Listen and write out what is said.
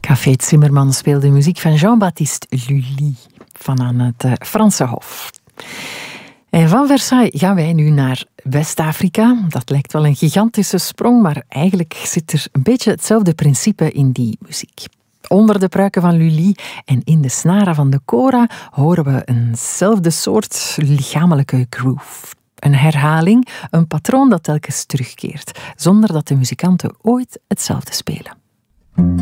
Café Zimmermann speelde muziek van Jean-Baptiste Lully van aan het Franse Hof. En van Versailles gaan wij nu naar West-Afrika. Dat lijkt wel een gigantische sprong, maar eigenlijk zit er een beetje hetzelfde principe in die muziek. Onder de pruiken van Lully en in de snaren van de kora horen we eenzelfde soort lichamelijke groove. Een herhaling, een patroon dat telkens terugkeert, zonder dat de muzikanten ooit hetzelfde spelen.